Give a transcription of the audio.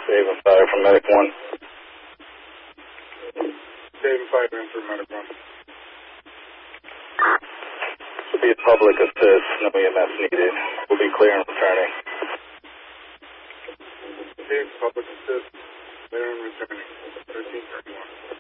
Save and fire from Medic 1. Save and fire in for Medic 1. Should be a public assist, no EMS needed. We'll be clear and returning. Save public assist, clear and returning. 1331.